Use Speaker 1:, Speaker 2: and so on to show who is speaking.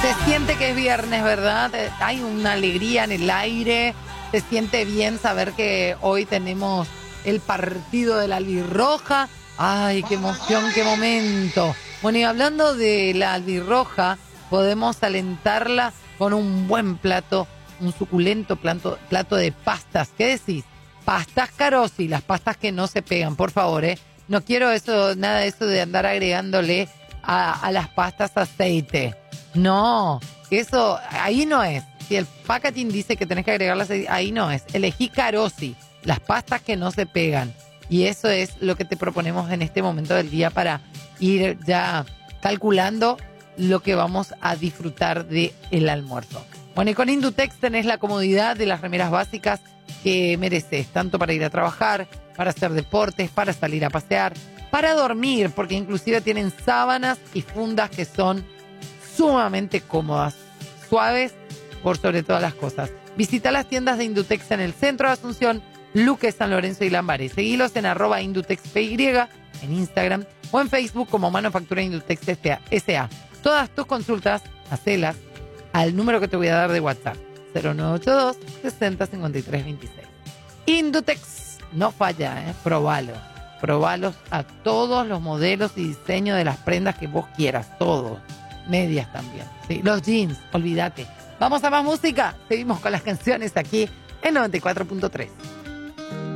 Speaker 1: Se siente que es viernes, ¿verdad? Hay una alegría en el aire. Se siente bien saber que hoy tenemos el partido de la albirroja. ¡Ay, qué emoción, qué momento! Bueno, y hablando de la albirroja, podemos alentarla con un buen plato, un suculento plato de pastas. ¿Qué decís? Pastas Carosi, las pastas que no se pegan, por favor, ¿eh? No quiero eso, nada de eso de andar agregándole a las pastas aceite. No, eso ahí no es. Si el packaging dice que tenés que agregarlas, ahí no es. Elegí Carosi, las pastas que no se pegan. Y eso es lo que te proponemos en este momento del día para ir ya calculando lo que vamos a disfrutar del almuerzo. Bueno, y con Indutex tenés la comodidad de las remeras básicas que mereces, tanto para ir a trabajar, para hacer deportes, para salir a pasear, para dormir, porque inclusive tienen sábanas y fundas que son sumamente cómodas, suaves por sobre todas las cosas. Visita las tiendas de Indutex en el centro de Asunción, Luque, San Lorenzo y Lambaré. Seguilos en @IndutexPY en Instagram o en Facebook como Manufactura Indutex S.A. Todas tus consultas, hacelas al número que te voy a dar de WhatsApp, 0982 60 53 26. Indutex no falla, Probalo. Probalos a todos los modelos y diseños de las prendas que vos quieras, todos. Medias también, sí. Los jeans, olvídate. Vamos a más música. Seguimos con las canciones aquí en 94.3.